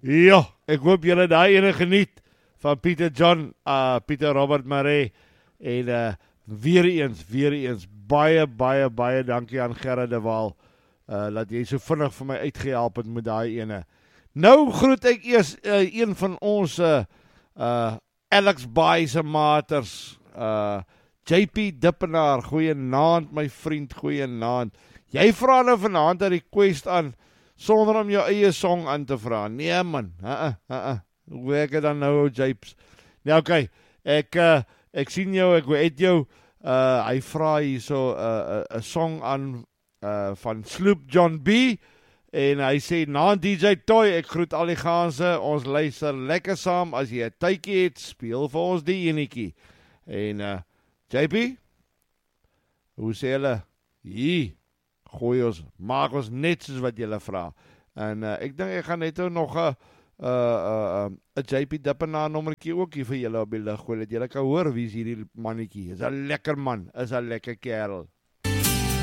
Ja, ek hoop julle daai ene geniet van Pieter John, Pieter Robert Maree en weer eens baie dankie aan Gerard de Waal dat jy so vinnig vir my uitgehelp het met daai ene. Nou groet ek eers een van ons Alex Baai se maters, JP Dippenaar, goeienaand my vriend, goeienaand. Jy vra nou vanaand 'n request aan sonder om jou eie song aan te vra. Nee man, hoe werk dit dan nou, Japes? Nee, okay, ek sien jou, ek weet jou, hy vra hier so 'n song aan van Sloop John B, en hy sê, na DJ Toy, ek groet al die gaanse, ons luister lekker saam, as jy 'n tydjie het, speel vir ons die enetjie. En JP, hoe sê hulle? Hier, gooi ons, maak ons net soos wat julle vra. En ek dink ek gaan net nog 'n JP Dippenaar nommertjie ook hier vir julle op die lig gooi, dat julle kan hoor wie is hierdie mannetjie. Is 'n lekker man, is 'n lekker kerel.